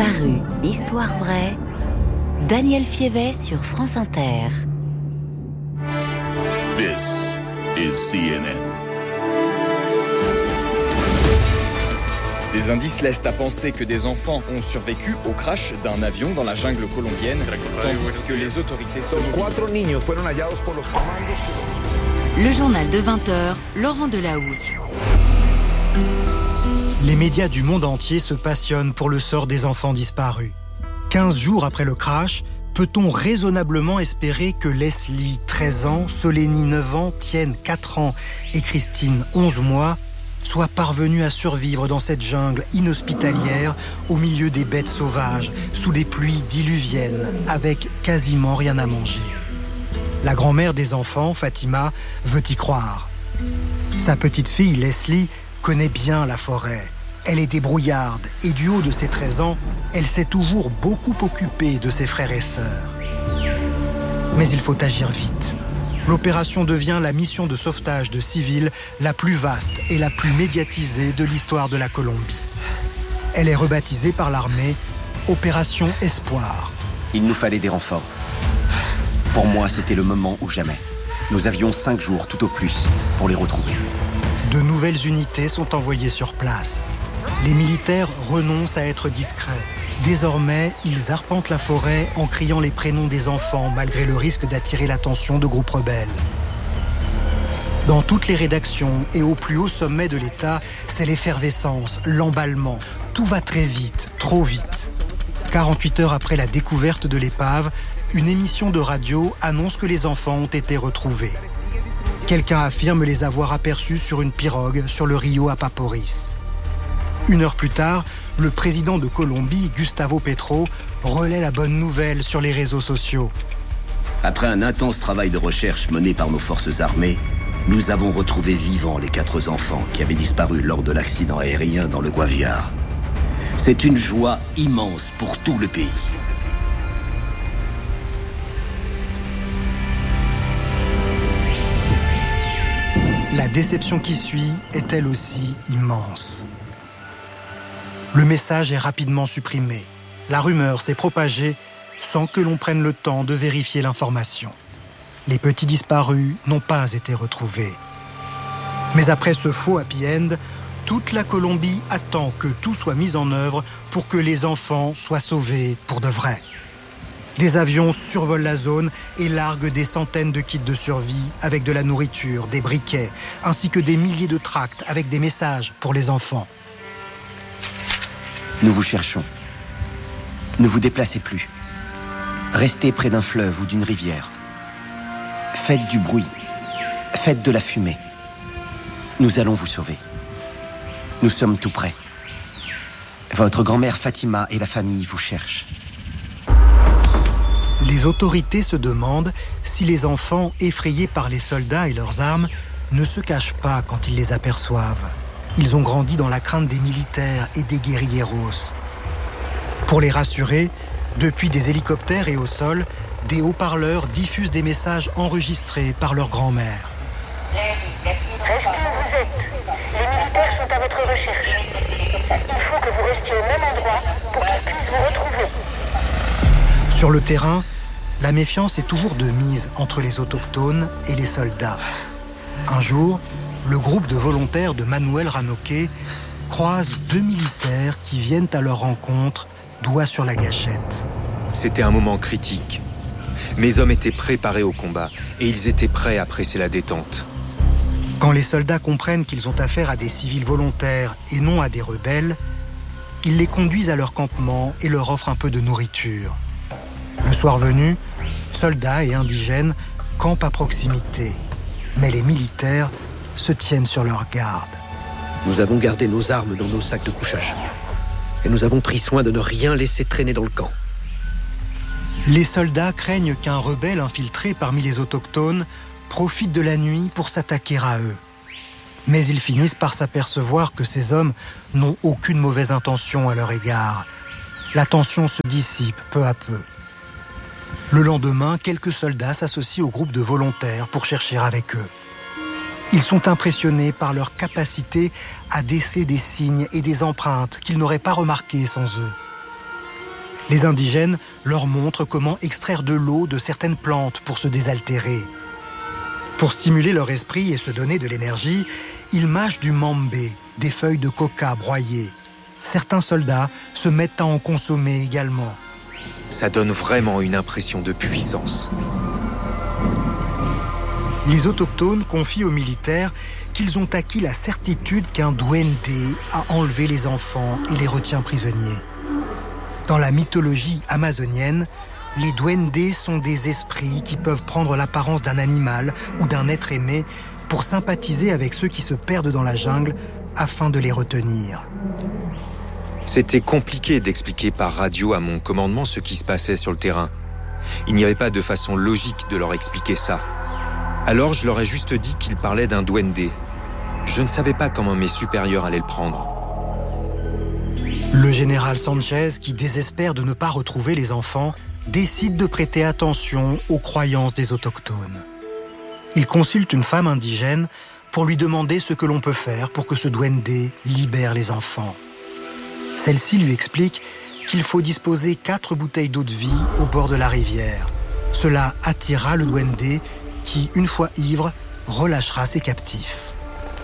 Disparu, histoire vraie. Daniel Fievet sur France Inter. This is CNN. Des indices laissent à penser que des enfants ont survécu au crash d'un avion dans la jungle colombienne, tandis que les autorités se mobilisent. Le journal de 20h, Laurent Delahousse. Les médias du monde entier se passionnent pour le sort des enfants disparus. 15 jours après le crash, peut-on raisonnablement espérer que Leslie, 13 ans, Solénie, 9 ans, Tienne, 4 ans et Christine, 11 mois, soient parvenues à survivre dans cette jungle inhospitalière au milieu des bêtes sauvages, sous des pluies diluviennes, avec quasiment rien à manger? La grand-mère des enfants, Fatima, veut y croire. Sa petite fille, Leslie, connaît bien la forêt. Elle est débrouillarde et du haut de ses 13 ans, elle s'est toujours beaucoup occupée de ses frères et sœurs. Mais il faut agir vite. L'opération devient la mission de sauvetage de civils la plus vaste et la plus médiatisée de l'histoire de la Colombie. Elle est rebaptisée par l'armée Opération Espoir. Il nous fallait des renforts. Pour moi, c'était le moment ou jamais. Nous avions 5 jours tout au plus pour les retrouver. De nouvelles unités sont envoyées sur place. Les militaires renoncent à être discrets. Désormais, ils arpentent la forêt en criant les prénoms des enfants, malgré le risque d'attirer l'attention de groupes rebelles. Dans toutes les rédactions et au plus haut sommet de l'État, c'est l'effervescence, l'emballement. Tout va très vite, trop vite. 48 heures après la découverte de l'épave, une émission de radio annonce que les enfants ont été retrouvés. Quelqu'un affirme les avoir aperçus sur une pirogue sur le Rio Apaporis. 1 heure plus tard, le président de Colombie, Gustavo Petro, relaie la bonne nouvelle sur les réseaux sociaux. Après un intense travail de recherche mené par nos forces armées, nous avons retrouvé vivants les 4 enfants qui avaient disparu lors de l'accident aérien dans le Guaviare. C'est une joie immense pour tout le pays. La déception qui suit est elle aussi immense. Le message est rapidement supprimé. La rumeur s'est propagée sans que l'on prenne le temps de vérifier l'information. Les petits disparus n'ont pas été retrouvés. Mais après ce faux happy end, toute la Colombie attend que tout soit mis en œuvre pour que les enfants soient sauvés pour de vrai. Des avions survolent la zone et larguent des centaines de kits de survie avec de la nourriture, des briquets, ainsi que des milliers de tracts avec des messages pour les enfants. Nous vous cherchons. Ne vous déplacez plus. Restez près d'un fleuve ou d'une rivière. Faites du bruit. Faites de la fumée. Nous allons vous sauver. Nous sommes tout près. Votre grand-mère Fatima et la famille vous cherchent. Les autorités se demandent si les enfants, effrayés par les soldats et leurs armes, ne se cachent pas quand ils les aperçoivent. Ils ont grandi dans la crainte des militaires et des guérilleros. Pour les rassurer, depuis des hélicoptères et au sol, des haut-parleurs diffusent des messages enregistrés par leur grand-mère. Restez où vous êtes. Les militaires sont à votre recherche. Il faut que vous restiez au même endroit pour qu'ils puissent vous retrouver. Sur le terrain, la méfiance est toujours de mise entre les autochtones et les soldats. Un jour, le groupe de volontaires de Manuel Ranoque croise 2 militaires qui viennent à leur rencontre, doigt sur la gâchette. C'était un moment critique. Mes hommes étaient préparés au combat et ils étaient prêts à presser la détente. Quand les soldats comprennent qu'ils ont affaire à des civils volontaires et non à des rebelles, ils les conduisent à leur campement et leur offrent un peu de nourriture. Le soir venu, soldats et indigènes campent à proximité. Mais les militaires se tiennent sur leur garde. Nous avons gardé nos armes dans nos sacs de couchage. Et nous avons pris soin de ne rien laisser traîner dans le camp. Les soldats craignent qu'un rebelle infiltré parmi les autochtones profite de la nuit pour s'attaquer à eux. Mais ils finissent par s'apercevoir que ces hommes n'ont aucune mauvaise intention à leur égard. La tension se dissipe peu à peu. Le lendemain, quelques soldats s'associent au groupe de volontaires pour chercher avec eux. Ils sont impressionnés par leur capacité à déceler des signes et des empreintes qu'ils n'auraient pas remarquées sans eux. Les indigènes leur montrent comment extraire de l'eau de certaines plantes pour se désaltérer. Pour stimuler leur esprit et se donner de l'énergie, ils mâchent du mambé, des feuilles de coca broyées. Certains soldats se mettent à en consommer également. Ça donne vraiment une impression de puissance. Les autochtones confient aux militaires qu'ils ont acquis la certitude qu'un duende a enlevé les enfants et les retient prisonniers. Dans la mythologie amazonienne, les duendes sont des esprits qui peuvent prendre l'apparence d'un animal ou d'un être aimé pour sympathiser avec ceux qui se perdent dans la jungle afin de les retenir. C'était compliqué d'expliquer par radio à mon commandement ce qui se passait sur le terrain. Il n'y avait pas de façon logique de leur expliquer ça. Alors je leur ai juste dit qu'ils parlaient d'un duende. Je ne savais pas comment mes supérieurs allaient le prendre. Le général Sanchez, qui désespère de ne pas retrouver les enfants, décide de prêter attention aux croyances des autochtones. Il consulte une femme indigène pour lui demander ce que l'on peut faire pour que ce duende libère les enfants. Celle-ci lui explique qu'il faut disposer 4 bouteilles d'eau de vie au bord de la rivière. Cela attirera le duende qui, une fois ivre, relâchera ses captifs.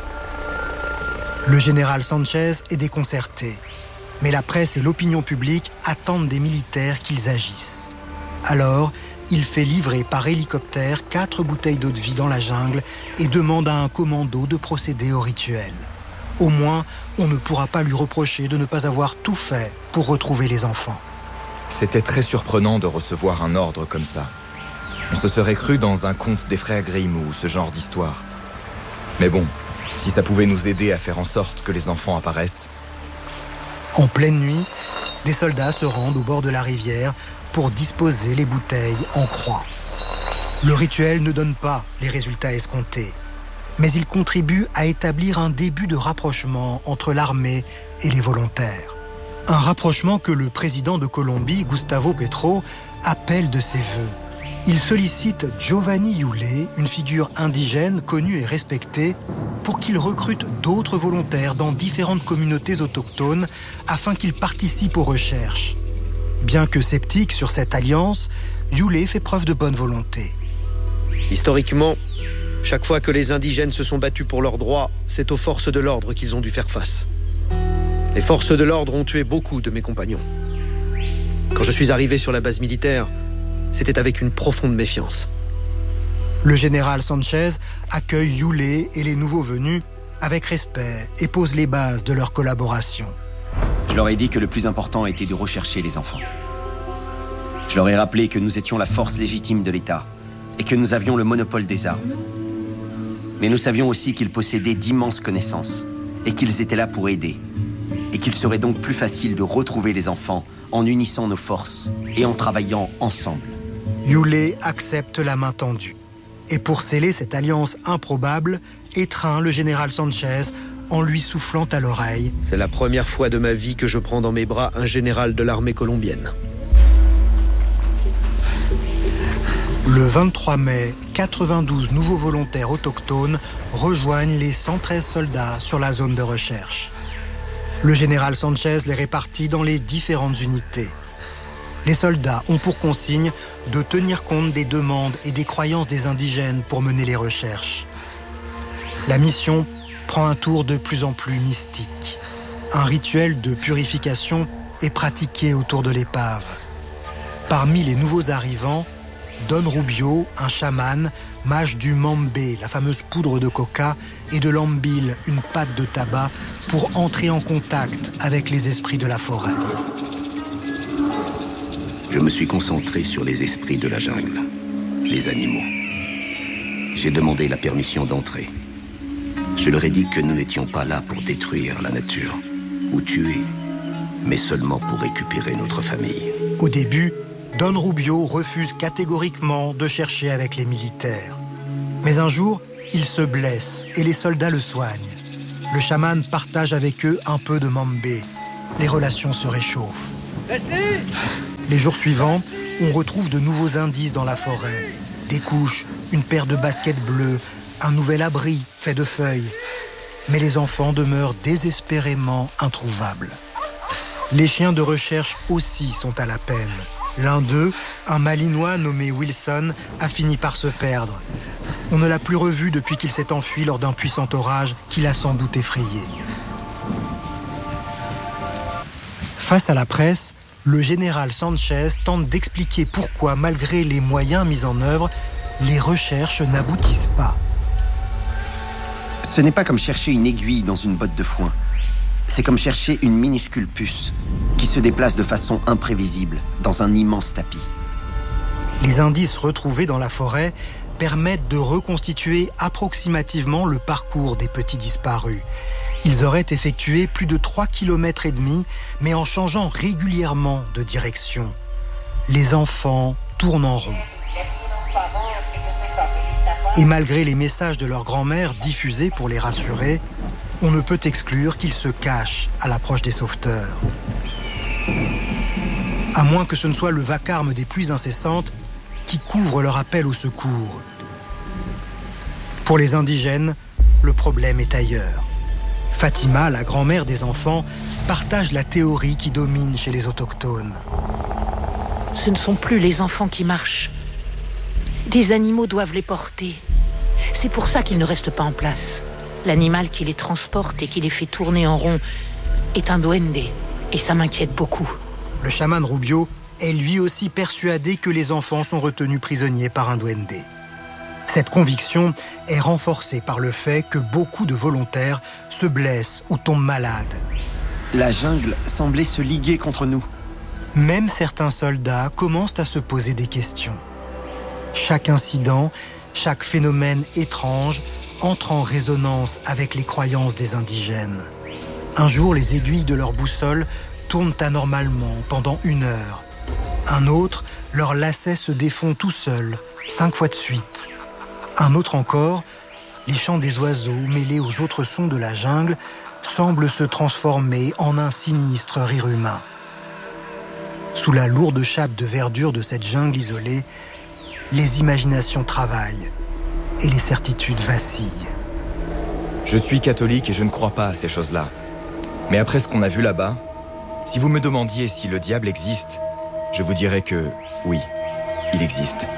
Le général Sanchez est déconcerté, mais la presse et l'opinion publique attendent des militaires qu'ils agissent. Alors, il fait livrer par hélicoptère 4 bouteilles d'eau de vie dans la jungle et demande à un commando de procéder au rituel. Au moins, on ne pourra pas lui reprocher de ne pas avoir tout fait pour retrouver les enfants. C'était très surprenant de recevoir un ordre comme ça. On se serait cru dans un conte des frères Grimm ou ce genre d'histoire. Mais bon, si ça pouvait nous aider à faire en sorte que les enfants apparaissent... En pleine nuit, des soldats se rendent au bord de la rivière pour disposer les bouteilles en croix. Le rituel ne donne pas les résultats escomptés, mais il contribue à établir un début de rapprochement entre l'armée et les volontaires. Un rapprochement que le président de Colombie, Gustavo Petro, appelle de ses vœux. Il sollicite Giovanni Yule, une figure indigène connue et respectée, pour qu'il recrute d'autres volontaires dans différentes communautés autochtones afin qu'ils participent aux recherches. Bien que sceptique sur cette alliance, Yule fait preuve de bonne volonté. Historiquement, chaque fois que les indigènes se sont battus pour leurs droits, c'est aux forces de l'ordre qu'ils ont dû faire face. Les forces de l'ordre ont tué beaucoup de mes compagnons. Quand je suis arrivé sur la base militaire, c'était avec une profonde méfiance. Le général Sanchez accueille Yule et les nouveaux venus avec respect et pose les bases de leur collaboration. Je leur ai dit que le plus important était de rechercher les enfants. Je leur ai rappelé que nous étions la force légitime de l'État et que nous avions le monopole des armes. Mais nous savions aussi qu'ils possédaient d'immenses connaissances et qu'ils étaient là pour aider. Et qu'il serait donc plus facile de retrouver les enfants en unissant nos forces et en travaillant ensemble. Yule accepte la main tendue. Et pour sceller cette alliance improbable, étreint le général Sanchez en lui soufflant à l'oreille. C'est la première fois de ma vie que je prends dans mes bras un général de l'armée colombienne. Le 23 mai, 92 nouveaux volontaires autochtones rejoignent les 113 soldats sur la zone de recherche. Le général Sanchez les répartit dans les différentes unités. Les soldats ont pour consigne de tenir compte des demandes et des croyances des indigènes pour mener les recherches. La mission prend un tour de plus en plus mystique. Un rituel de purification est pratiqué autour de l'épave. Parmi les nouveaux arrivants, Don Rubio, un chaman, mâche du mambé, la fameuse poudre de coca, et de l'ambil, une pâte de tabac, pour entrer en contact avec les esprits de la forêt. Je me suis concentré sur les esprits de la jungle, les animaux. J'ai demandé la permission d'entrer. Je leur ai dit que nous n'étions pas là pour détruire la nature ou tuer, mais seulement pour récupérer notre famille. Au début, Don Rubio refuse catégoriquement de chercher avec les militaires. Mais un jour, il se blesse et les soldats le soignent. Le chaman partage avec eux un peu de mambé. Les relations se réchauffent. Les jours suivants, on retrouve de nouveaux indices dans la forêt. Des couches, une paire de baskets bleues, un nouvel abri fait de feuilles. Mais les enfants demeurent désespérément introuvables. Les chiens de recherche aussi sont à la peine. L'un d'eux, un Malinois nommé Wilson, a fini par se perdre. On ne l'a plus revu depuis qu'il s'est enfui lors d'un puissant orage qui l'a sans doute effrayé. Face à la presse, le général Sanchez tente d'expliquer pourquoi, malgré les moyens mis en œuvre, les recherches n'aboutissent pas. Ce n'est pas comme chercher une aiguille dans une botte de foin. C'est comme chercher une minuscule puce qui se déplace de façon imprévisible dans un immense tapis. Les indices retrouvés dans la forêt permettent de reconstituer approximativement le parcours des petits disparus. Ils auraient effectué plus de 3,5 km, mais en changeant régulièrement de direction. Les enfants tournent en rond. Et malgré les messages de leur grand-mère diffusés pour les rassurer, on ne peut exclure qu'ils se cachent à l'approche des sauveteurs. À moins que ce ne soit le vacarme des pluies incessantes qui couvre leur appel au secours. Pour les indigènes, le problème est ailleurs. Fatima, la grand-mère des enfants, partage la théorie qui domine chez les autochtones. Ce ne sont plus les enfants qui marchent. Des animaux doivent les porter. C'est pour ça qu'ils ne restent pas en place. L'animal qui les transporte et qui les fait tourner en rond est un duende, et ça m'inquiète beaucoup. Le chaman Rubio est lui aussi persuadé que les enfants sont retenus prisonniers par un duende. Cette conviction est renforcée par le fait que beaucoup de volontaires se blessent ou tombent malades. La jungle semblait se liguer contre nous. Même certains soldats commencent à se poser des questions. Chaque incident, chaque phénomène étrange entre en résonance avec les croyances des indigènes. Un jour, les aiguilles de leur boussole tournent anormalement pendant 1 heure. Un autre, leur lacet se défond tout seul, 5 fois de suite. Un autre encore, les chants des oiseaux mêlés aux autres sons de la jungle semblent se transformer en un sinistre rire humain. Sous la lourde chape de verdure de cette jungle isolée, les imaginations travaillent et les certitudes vacillent. Je suis catholique et je ne crois pas à ces choses-là. Mais après ce qu'on a vu là-bas, si vous me demandiez si le diable existe, je vous dirais que oui, il existe.